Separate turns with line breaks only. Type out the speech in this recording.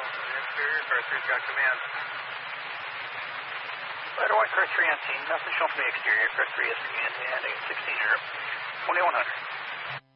Exterior, car 3's got command.
Rider 1, car 3 on scene. Nothing shown from the exterior. Car 3 has command and 16 Europe. 2100.